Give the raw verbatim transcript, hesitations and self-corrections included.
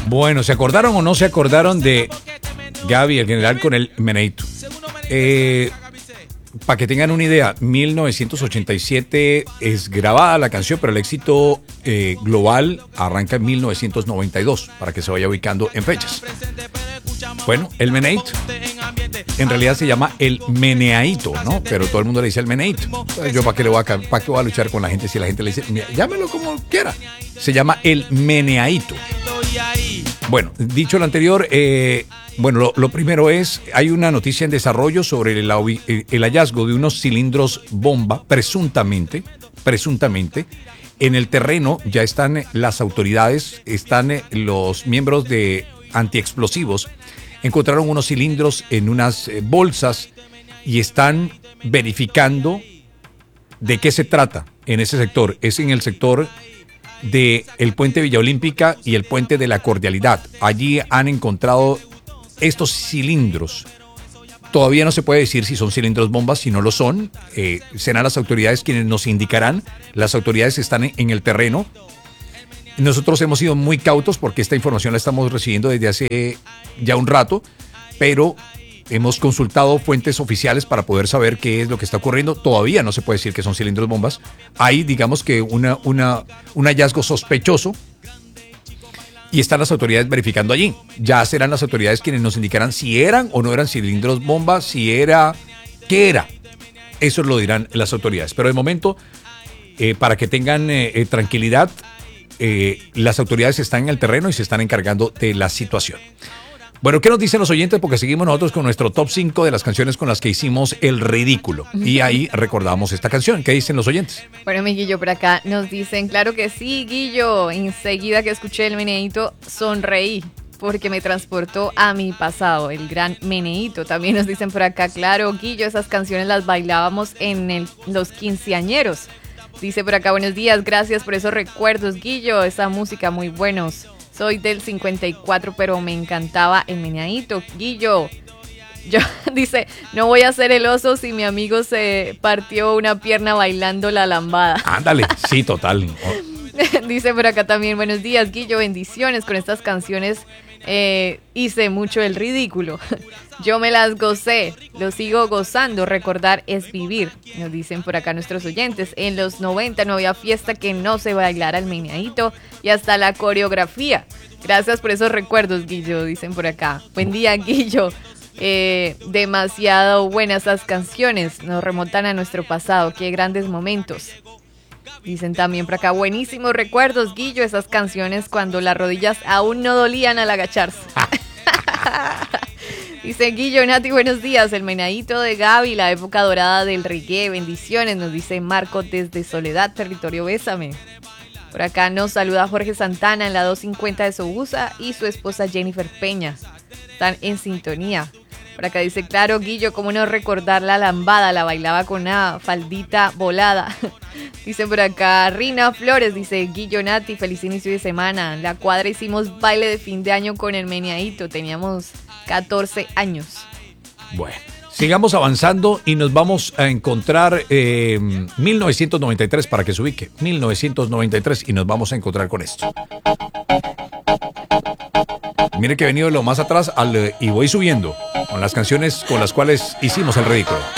Bueno, ¿se acordaron o no se acordaron de Gaby, el general con el meneíto? Eh, para que tengan una idea, mil novecientos ochenta y siete es grabada la canción, pero el éxito eh, global arranca en mil novecientos noventa y dos, para que se vaya ubicando en fechas. Bueno, el meneíto en realidad se llama el meneadito, ¿no? Pero todo el mundo le dice el meneíto. Entonces, yo para qué le voy a, para qué voy a luchar con la gente si la gente le dice, llámelo como quiera. Se llama el meneadito. Bueno, dicho lo anterior, eh, bueno, lo, lo primero es, hay una noticia en desarrollo sobre el, el hallazgo de unos cilindros bomba, presuntamente, presuntamente, en el terreno. Ya están las autoridades, están los miembros de antiexplosivos, encontraron unos cilindros en unas bolsas y están verificando de qué se trata en ese sector. Es en el sector de el puente Villa Olímpica y el puente de la Cordialidad. Allí han encontrado estos cilindros. Todavía no se puede decir si son cilindros bombas, si no lo son. Eh, serán las autoridades quienes nos indicarán. Las autoridades están en, en el terreno. Nosotros hemos sido muy cautos porque esta información la estamos recibiendo desde hace ya un rato, pero hemos consultado fuentes oficiales para poder saber qué es lo que está ocurriendo. Todavía no se puede decir que son cilindros bombas. Hay, digamos que, una, una, un hallazgo sospechoso y están las autoridades verificando allí. Ya serán las autoridades quienes nos indicarán si eran o no eran cilindros bombas, si era, qué era. Eso lo dirán las autoridades. Pero de momento, eh, para que tengan eh, eh, tranquilidad, eh, las autoridades están en el terreno y se están encargando de la situación. Bueno, ¿qué nos dicen los oyentes? Porque seguimos nosotros con nuestro top cinco de las canciones con las que hicimos el ridículo. Y ahí recordamos esta canción. ¿Qué dicen los oyentes? Bueno, mi Guillo, por acá nos dicen, claro que sí, Guillo. Enseguida que escuché el meneíto, sonreí porque me transportó a mi pasado, el gran meneíto. También nos dicen por acá, claro, Guillo, esas canciones las bailábamos en el, los quinceañeros. Dice por acá, buenos días, gracias por esos recuerdos, Guillo, esa música muy buenos. Soy del cincuenta y cuatro, pero me encantaba el meneadito, Guillo. Yo, dice, no voy a hacer el oso si mi amigo se partió una pierna bailando la lambada. Ándale, sí, total. Dice por acá también, buenos días, Guillo, bendiciones con estas canciones. Eh, hice mucho el ridículo. Yo me las gocé, lo sigo gozando, recordar es vivir. Nos dicen por acá nuestros oyentes, en los noventa no había fiesta que no se bailara el meneadito y hasta la coreografía. Gracias por esos recuerdos, Guillo, dicen por acá. Buen día, Guillo. Eh, demasiado buenas esas canciones, nos remontan a nuestro pasado, qué grandes momentos. Dicen también por acá, buenísimos recuerdos, Guillo, esas canciones cuando las rodillas aún no dolían al agacharse. Dice Guillo, Nati, buenos días, el meneadito de Gaby, la época dorada del reggae, bendiciones, nos dice Marco desde Soledad, territorio Bésame. Por acá nos saluda Jorge Santana en la doscientos cincuenta de Sobusa y su esposa Jennifer Peña, están en sintonía. Por acá dice, claro, Guillo, cómo no recordar la lambada, la bailaba con una faldita volada. Dice por acá, Rina Flores, dice, Guillo, Nati, feliz inicio de semana. La cuadra hicimos baile de fin de año con el meneadito, teníamos catorce años. Bueno, sigamos avanzando y nos vamos a encontrar eh, mil novecientos noventa y tres para que se ubique. mil novecientos noventa y tres y nos vamos a encontrar con esto. Mire que he venido de lo más atrás al, y voy subiendo con las canciones con las cuales hicimos el ridículo.